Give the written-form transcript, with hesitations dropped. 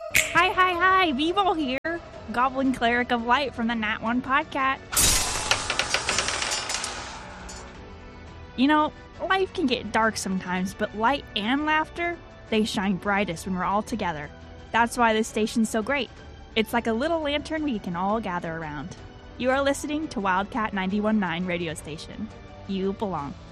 Hi, Beeble here, Goblin Cleric of Light from the Nat 1 podcast. You know, life can get dark sometimes, but light and laughter, they shine brightest when we're all together. That's why this station's so great. It's like a little lantern we can all gather around. You are listening to Wildcat 91.9 radio station. You belong.